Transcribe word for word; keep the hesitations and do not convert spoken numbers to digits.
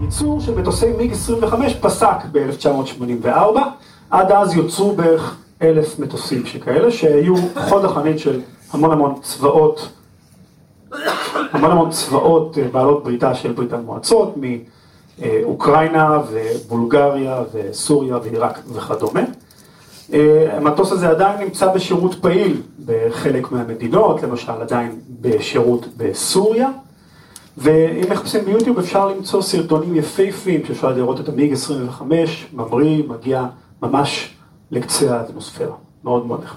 הייצור של מטוסי מיג עשרים וחמש פסק ב-אלף תשע מאות שמונים וארבע, עד אז יוצרו בערך אלף מטוסים שכאלה, שהיו חוד החנית של המון המון צבאות, המון המון צבאות בעלות בריתה של ברית המועצות, מאוקראינה ובולגריה וסוריה ועיראק וכדומה. המטוס הזה עדיין נמצא בשירות פעיל בחלק מהמדינות, למשל עדיין בשירות בסוריה, ואם מחפשים ביוטיוב אפשר למצוא סרטונים יפהפיים שאפשר לראות את המיג עשרים וחמש, ממריא, מגיע ממש לקצה האטמוספירה, מאוד מאוד נחמד.